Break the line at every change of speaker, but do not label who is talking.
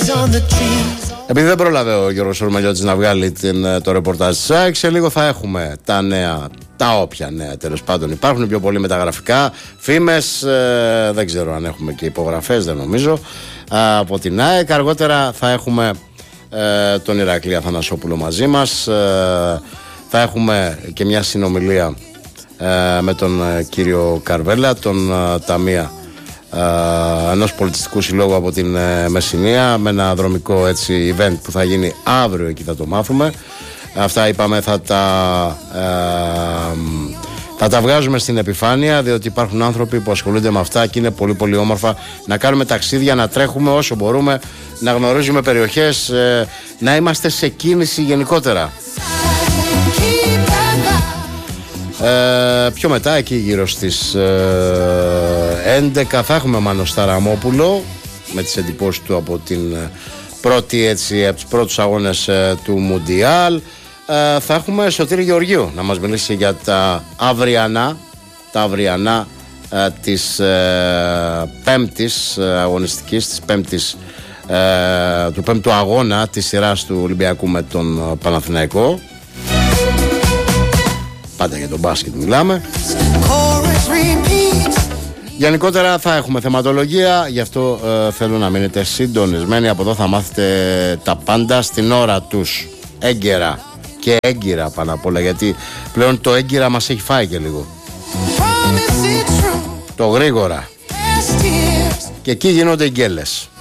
Επειδή δεν πρόλαβε ο Γιώργος Ορμελιώτης να βγάλει το ρεπορτάζ της ΑΕΚ, σε λίγο θα έχουμε τα νέα, τα όποια νέα τέλος πάντων υπάρχουν, πιο πολύ μεταγραφικά, φήμες, δεν ξέρω αν έχουμε και υπογραφές, δεν νομίζω, από την ΑΕΚ. Αργότερα θα έχουμε τον Ηρακλή Αθανασόπουλο μαζί μας, θα έχουμε και μια συνομιλία με τον κύριο Καρβέλα, τον ταμεία ενός πολιτιστικού συλλόγου από την Μεσσηνία, με ένα δρομικό έτσι event που θα γίνει αύριο, εκεί θα το μάθουμε. Αυτά είπαμε θα τα βγάζουμε στην επιφάνεια, διότι υπάρχουν άνθρωποι που ασχολούνται με αυτά και είναι πολύ πολύ όμορφα να κάνουμε ταξίδια, να τρέχουμε όσο μπορούμε, να γνωρίζουμε περιοχές, να είμαστε σε κίνηση γενικότερα. Πιο μετά, εκεί γύρω στις 11 θα έχουμε Μάνο Σταραμόπουλο με τις εντυπώσεις του από την πρώτη, έτσι, από τους πρώτους αγώνες του Μουντιάλ. Θα έχουμε Σωτήρη Γεωργίου να μας μιλήσει για τα αυριανά της πέμπτης αγωνιστικής, της πέμπτης, του πέμπτου αγώνα της σειράς του Ολυμπιακού με τον Παναθηναϊκό. Πάντα για τον μπάσκετ μιλάμε. Γενικότερα θα έχουμε θεματολογία, γι' αυτό θέλω να μείνετε συντονισμένοι. Από εδώ θα μάθετε τα πάντα στην ώρα τους, έγκαιρα και έγκυρα πάνω απ' όλα, γιατί πλέον το έγκυρα μας έχει φάει και λίγο. Το γρήγορα. Και εκεί γίνονται γκέλες.